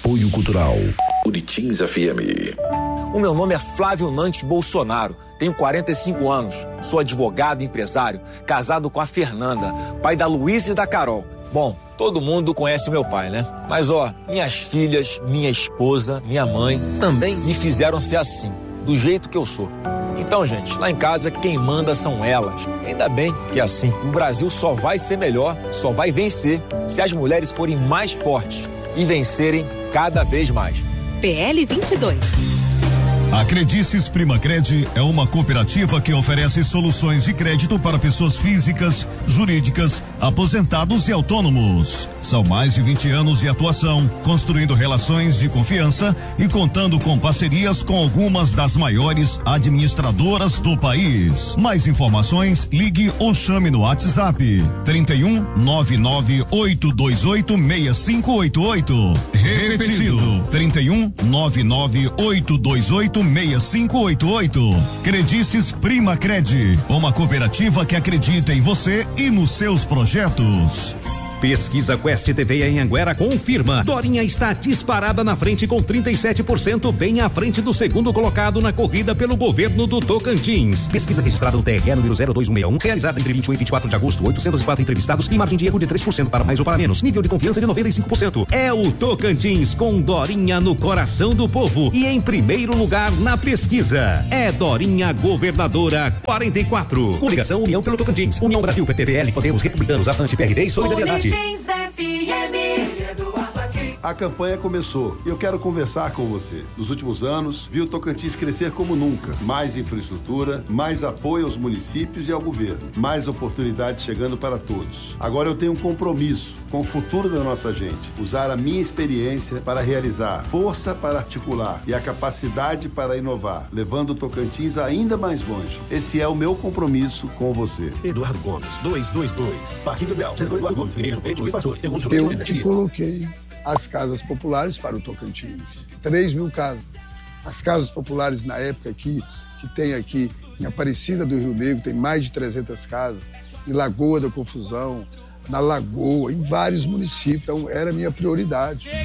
Apoio Cultural Buritins FM. O meu nome é Flávio Nantes Bolsonaro, tenho 45 anos, sou advogado e empresário, casado com a Fernanda, pai da Luísa e da Carol. Bom, todo mundo conhece o meu pai, né? Mas minhas filhas, minha esposa, minha mãe também me fizeram ser assim, do jeito que eu sou. Então, gente, lá em casa quem manda são elas. Ainda bem que é assim. O Brasil só vai ser melhor, só vai vencer se as mulheres forem mais fortes e vencerem cada vez mais. PL 22. A Credices Primacred é uma cooperativa que oferece soluções de crédito para pessoas físicas, jurídicas, aposentados e autônomos. São mais de 20 anos de atuação, construindo relações de confiança e contando com parcerias com algumas das maiores administradoras do país. Mais informações, ligue ou chame no WhatsApp 31 99828 6588. Repetido, 31 99828 6588. Credices Primacred, uma cooperativa que acredita em você e nos seus projetos. Pesquisa Quest TV em Anguera confirma. Dorinha está disparada na frente com 37%, bem à frente do segundo colocado na corrida pelo governo do Tocantins. Pesquisa registrada no TRE número 02161, realizada entre 21 e 24 de agosto, 804 entrevistados e margem de erro de 3% para mais ou para menos. Nível de confiança de 95%. É o Tocantins com Dorinha no coração do povo e em primeiro lugar na pesquisa. É Dorinha Governadora 44. Coligação União pelo Tocantins. União Brasil, PTPL, Podemos, Republicanos, Avante, PRD e Solidariedade. A campanha começou e eu quero conversar com você. Nos últimos anos, vi o Tocantins crescer como nunca. Mais infraestrutura, mais apoio aos municípios e ao governo. Mais oportunidades chegando para todos. Agora eu tenho um compromisso com o futuro da nossa gente. Usar a minha experiência para realizar, força para articular e a capacidade para inovar, levando o Tocantins ainda mais longe. Esse é o meu compromisso com você. Eduardo Gomes, 222. Partido Bel, senador Eduardo Gomes, eu te coloquei as casas populares para o Tocantins. 3 mil casas. As casas populares na época que tem aqui em Aparecida do Rio Negro, tem mais de 300 casas. Em Lagoa da Confusão, na Lagoa, em vários municípios. Então, era a minha prioridade.